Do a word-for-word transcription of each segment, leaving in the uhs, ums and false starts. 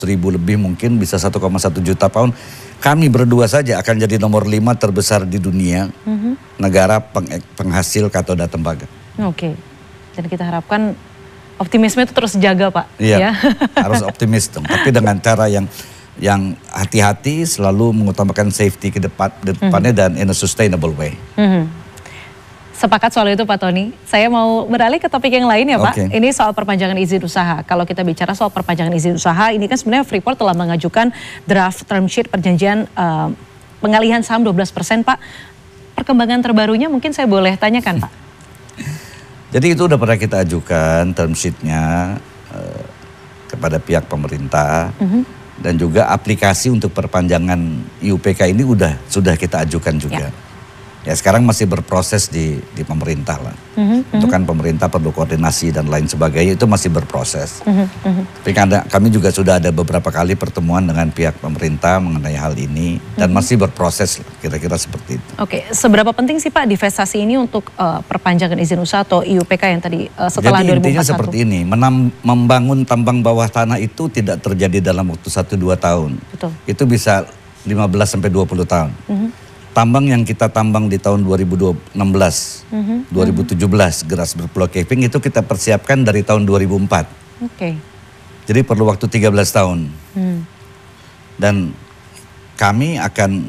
ribu lebih mungkin bisa satu koma satu juta pound. Kami berdua saja akan jadi nomor lima terbesar di dunia mm-hmm. negara peng penghasil katoda tembaga. Oke, dan kita harapkan optimisme itu terus jaga Pak. Iya, ya. Harus optimis dong. Tapi dengan cara yang yang hati-hati, selalu mengutamakan safety ke depan depannya mm-hmm. dan in a sustainable way. Mm-hmm. Sepakat soal itu Pak Tony. Saya mau beralih ke topik yang lain ya Pak. Okay. Ini soal perpanjangan izin usaha. Kalau kita bicara soal perpanjangan izin usaha, ini kan sebenarnya Freeport telah mengajukan draft term sheet perjanjian uh, pengalihan saham dua belas persen Pak. Perkembangan terbarunya mungkin saya boleh tanyakan Pak. Jadi itu udah pernah kita ajukan term sheetnya uh, kepada pihak pemerintah. Mm-hmm. Dan juga aplikasi untuk perpanjangan I U P K ini udah sudah kita ajukan juga. Ya. Ya sekarang masih berproses di di pemerintah lah. Mm-hmm. Itu kan pemerintah perlu koordinasi dan lain sebagainya, itu masih berproses. Mm-hmm. Tapi karena kami juga sudah ada beberapa kali pertemuan dengan pihak pemerintah mengenai hal ini dan mm-hmm. masih berproses kira-kira seperti itu. Oke, seberapa penting sih Pak divestasi ini untuk uh, perpanjangan izin usaha atau I U P K yang tadi uh, setelah Jadi dua ribu empat puluh satu? Jadi intinya seperti ini, menam, membangun tambang bawah tanah itu tidak terjadi dalam waktu satu dua tahun. Betul. Itu bisa lima belas sampai dua puluh tahun. Mm-hmm. Tambang yang kita tambang di tahun dua ribu enam belas, mm-hmm. dua ribu tujuh belas Grasberg Block Caving itu kita persiapkan dari tahun dua ribu empat. Oke. Okay. Jadi perlu waktu tiga belas tahun. Hmm. Dan kami akan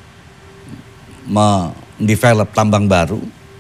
mendevelop tambang baru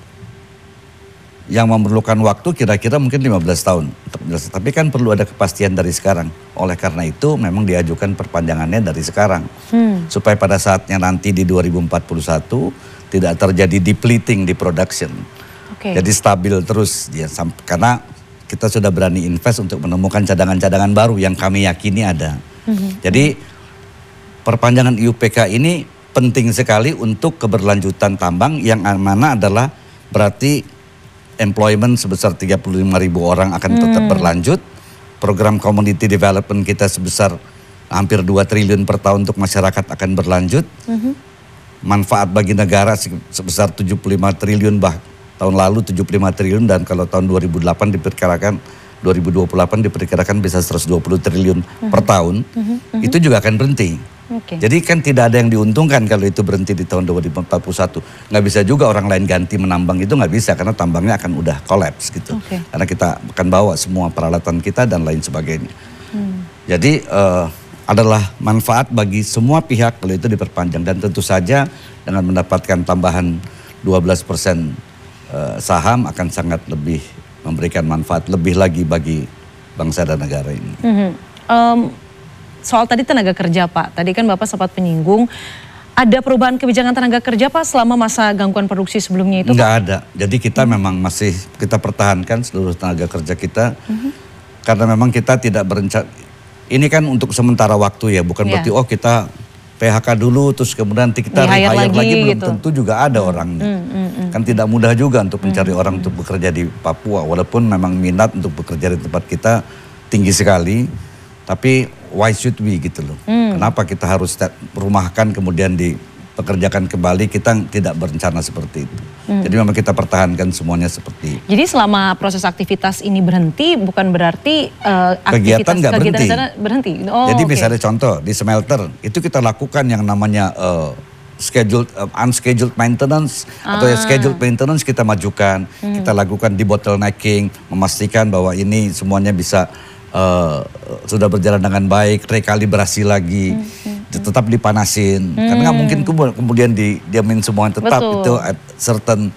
yang memerlukan waktu kira-kira mungkin lima belas tahun. Tapi kan perlu ada kepastian dari sekarang. Oleh karena itu memang diajukan perpanjangannya dari sekarang. Hmm. Supaya pada saatnya nanti di dua ribu empat puluh satu tidak terjadi depleting di production. Okay. Jadi stabil terus dia. Karena kita sudah berani invest untuk menemukan cadangan-cadangan baru yang kami yakini ada. Hmm. Jadi perpanjangan I U P K ini penting sekali untuk keberlanjutan tambang yang mana adalah berarti employment sebesar tiga puluh lima ribu orang akan hmm. tetap berlanjut. Program community development kita sebesar hampir dua triliun per tahun untuk masyarakat akan berlanjut. Hmm. Manfaat bagi negara sebesar tujuh puluh lima triliun, bah tahun lalu tujuh puluh lima triliun, dan kalau tahun dua ribu delapan diperkirakan dua ribu dua puluh delapan diperkirakan bisa seratus dua puluh triliun hmm. per tahun. Hmm. Hmm. Itu juga akan berhenti. Okay. Jadi kan tidak ada yang diuntungkan kalau itu berhenti di tahun dua ribu empat puluh satu. Nggak bisa juga orang lain ganti menambang, itu nggak bisa karena tambangnya akan udah kolaps gitu. Okay. Karena kita akan bawa semua peralatan kita dan lain sebagainya. Hmm. Jadi uh, adalah manfaat bagi semua pihak kalau itu diperpanjang, dan tentu saja dengan mendapatkan tambahan dua belas persen uh, saham akan sangat lebih memberikan manfaat lebih lagi bagi bangsa dan negara ini. Hmm. Um, Soal tadi tenaga kerja Pak, tadi kan Bapak sempat menyinggung, ada perubahan kebijakan tenaga kerja Pak selama masa gangguan produksi sebelumnya itu? Enggak ada, jadi kita hmm. memang masih kita pertahankan seluruh tenaga kerja kita, hmm. karena memang kita tidak berencana, ini kan untuk sementara waktu ya, bukan yeah. berarti oh kita P H K dulu terus kemudian nanti kita hire lagi, lagi belum gitu. Tentu juga ada hmm. orangnya. Hmm, hmm, hmm. Kan tidak mudah juga untuk mencari hmm, orang hmm. untuk bekerja di Papua, walaupun memang minat untuk bekerja di tempat kita tinggi sekali, tapi why should we gitu loh. Hmm. Kenapa kita harus rumahkan kemudian dipekerjakan kembali, kita tidak berencana seperti itu. Hmm. Jadi memang kita pertahankan semuanya seperti itu. Jadi selama proses aktivitas ini berhenti bukan berarti uh, kegiatan nggak berhenti. berhenti. Oh, Jadi okay. misalnya contoh di smelter itu kita lakukan yang namanya uh, scheduled uh, unscheduled maintenance ah. atau ya scheduled maintenance kita majukan. Hmm. Kita lakukan debottlenecking, memastikan bahwa ini semuanya bisa Uh, sudah berjalan dengan baik, rekalibrasi lagi, hmm, hmm, tetap dipanasin, hmm. karena nggak mungkin kemudian didiamin semua, tetap betul. Itu at certain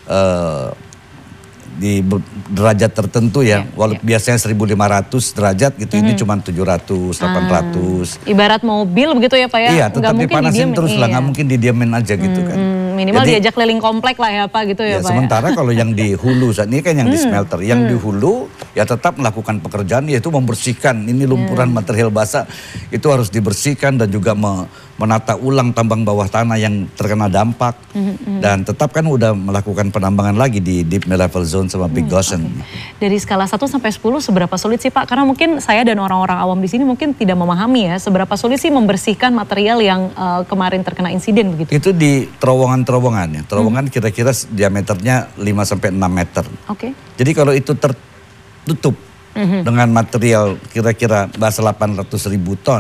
uh, di derajat tertentu ya, yeah, walaupun yeah. biasanya seribu lima ratus derajat gitu, hmm. ini cuma tujuh ratus, delapan ratus. Ah. Ibarat mobil begitu ya Pak ya? Iya, tetap dipanasin terus lah, nggak iya. mungkin didiamin aja gitu hmm, kan. Minimal Jadi, diajak keliling komplek lah ya Pak gitu ya, ya Pak. Sementara ya? kalau yang di hulu, saat ini kan yang hmm. di smelter, yang hmm. di hulu ya tetap melakukan pekerjaan, yaitu membersihkan ini lumpuran hmm. material basah, itu harus dibersihkan dan juga me, menata ulang tambang bawah tanah yang terkena dampak, hmm. Hmm. dan tetap kan udah melakukan penambangan lagi di deep level zone sama Big hmm. Goshen. Okay. Dari skala satu sampai sepuluh seberapa sulit sih Pak? Karena mungkin saya dan orang-orang awam di sini mungkin tidak memahami ya, seberapa sulit sih membersihkan material yang uh, kemarin terkena insiden begitu? Itu di terowongan-terowongan ya. Terowongan kira-kira hmm. diameternya lima sampai enam meter. Oke. Okay. Jadi kalau itu tertutup mm-hmm. dengan material kira-kira bahasa delapan ratus ribu ton.